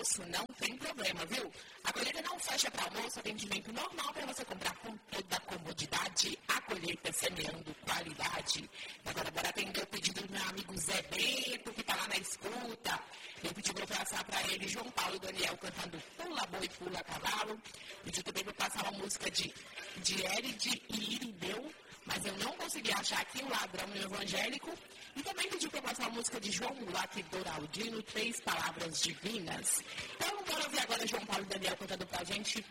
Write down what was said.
almoço, não tem problema, viu? A colheita não fecha para almoço, atendimento normal para você comprar com toda a comodidade. A colheita semeando qualidade. Agora, bora atender o pedido do meu amigo Zé Bento, que está lá na escuta. Eu pedi para passar para ele João Paulo e Daniel cantando Pula Boi, Pula Cavalo. Pedi também para passar uma música de Éride e Irideu, mas eu não consegui achar aqui o Ladrão e o Evangélico. E também pediu para passar a música de João Mulac e Doraldino, Três Palavras Divinas. Então, bora ouvir agora João Paulo e Daniel cantando pra gente